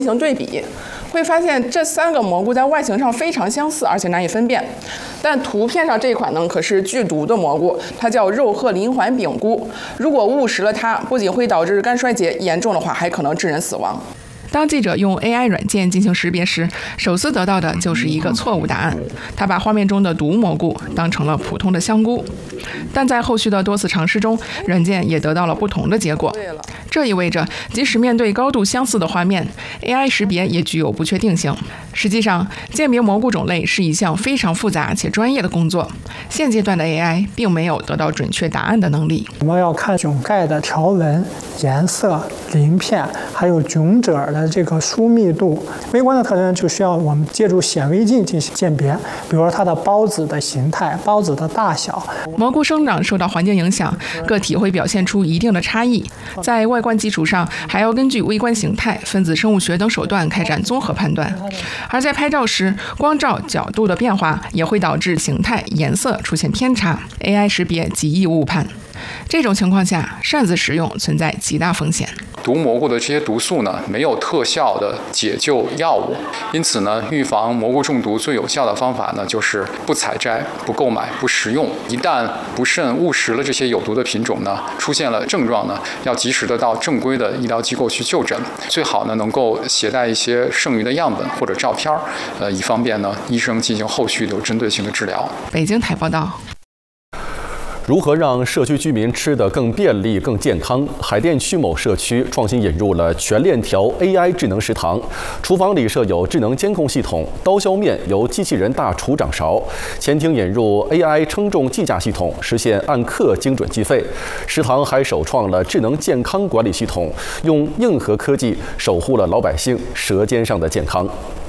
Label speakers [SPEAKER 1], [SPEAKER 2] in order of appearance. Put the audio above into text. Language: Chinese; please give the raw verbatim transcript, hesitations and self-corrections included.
[SPEAKER 1] 行对比，会发现这三个蘑菇在外形上非常相似，而且难以分辨。但图片上这款呢，可是剧毒的蘑菇，它叫肉褐鳞环柄菇。如果误食了它，不仅会导致肝衰竭，严重的话还可能致人死亡。当记者用 A I 软件进行识别时，首次得到的就是一个错误答案。他把画面中的毒蘑菇当成了普通的香菇，但在后续的多次尝试中，软件也得到了不同的结果。这意味着，即使面对高度相似的画面 ，A I 识别也具有不确定性。实际上，鉴别蘑菇种类是一项非常复杂且专业的工作。现阶段的 A I 并没有得到准确答案的能力。
[SPEAKER 2] 我们要看炯盖的条纹、颜色、鳞片，还有炯褶的这个疏密度。微观的特征就需要我们借助显微镜进行鉴别，比如说它的孢子的形态、孢子的大小。
[SPEAKER 1] 蘑菇生长受到环境影响，个体会表现出一定的差异。在外观基础上，还要根据微观形态、分子生物学等手段开展综合判断。而在拍照时，光照角度的变化也会导致形态、颜色出现偏差 ，A I 识别极易误判。这种情况下，擅自使用存在极大风险。
[SPEAKER 3] 毒蘑菇的这些毒素呢，没有特效的解救药物，因此呢，预防蘑菇中毒最有效的方法呢，就是不采摘、不购买、不食用。一旦不慎误食了这些有毒的品种呢，出现了症状呢，要及时的到正规的医疗机构去就诊，最好呢能够携带一些剩余的样本或者照片，呃，以方便呢医生进行后续有针对性的治疗。
[SPEAKER 1] 北京台报道。
[SPEAKER 4] 如何让社区居民吃得更便利、更健康？海淀区某社区创新引入了全链条 A I 智能食堂，厨房里设有智能监控系统，刀削面由机器人大厨掌勺，前厅引入 A I 称重计价系统，实现按克精准计费。食堂还首创了智能健康管理系统，用硬核科技守护了老百姓舌尖上的健康。